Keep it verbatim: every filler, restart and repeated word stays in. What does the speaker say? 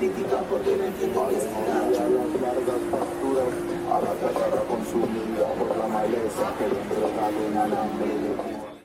critican porque no entienden que es A las largas pasturas, a la tierra consumida por la maleza que le entregaron al hambre de